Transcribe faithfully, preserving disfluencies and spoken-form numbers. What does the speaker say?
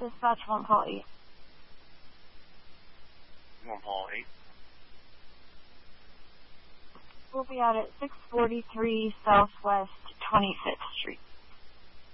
Dispatch one call eight. One call eight. We'll be out at six forty-three Southwest twenty-fifth Street.